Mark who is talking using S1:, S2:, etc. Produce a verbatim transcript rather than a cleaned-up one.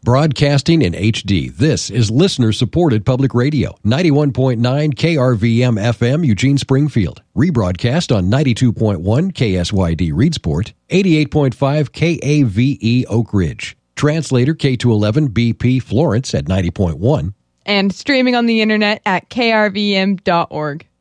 S1: Broadcasting in H D, this is listener-supported public radio. ninety-one point nine K R V M F M, Eugene, Springfield. Rebroadcast on ninety-two point one K S Y D, Reedsport. eighty-eight point five K A V E, Oak Ridge. Translator K two eleven B P, Florence at ninety point one.
S2: And streaming on the internet at K R V M dot org.